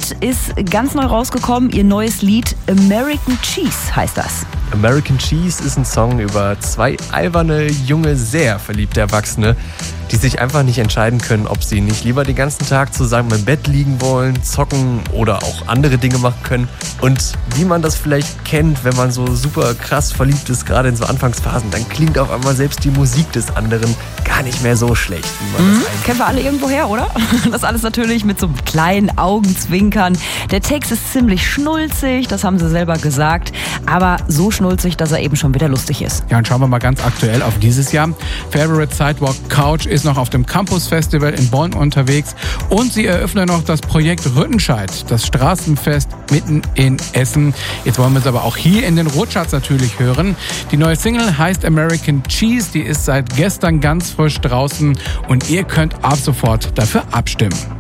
Band ist ganz neu rausgekommen. Ihr neues Lied American Cheese heißt das. American Cheese ist ein Song über zwei alberne, junge, sehr verliebte Erwachsene, die sich einfach nicht entscheiden können, ob sie nicht lieber den ganzen Tag zusammen im Bett liegen wollen, zocken oder auch andere Dinge machen können. Und wie man das vielleicht kennt, wenn man so super krass verliebt ist, gerade in so Anfangsphasen, dann klingt auf einmal selbst die Musik des anderen gar nicht mehr so schlecht, wie man das eigentlich Kennen wir alle irgendwoher, oder? Das alles natürlich mit so einem kleinen Augenzwinkern. Der Text ist ziemlich schnulzig, das haben sie selber gesagt, aber so schnulzig, dass er eben schon wieder lustig ist. Ja, und schauen wir mal ganz aktuell auf dieses Jahr. Favorite Sidewalk Couch ist noch auf dem Campus Festival in Bonn unterwegs und sie eröffnen noch das Projekt Rüttenscheid, das Straßenfest mitten in Essen. Jetzt wollen wir es aber auch hier in den Rotschatz natürlich hören. Die neue Single heißt American Cheese, die ist seit gestern ganz frisch draußen und ihr könnt ab sofort dafür abstimmen.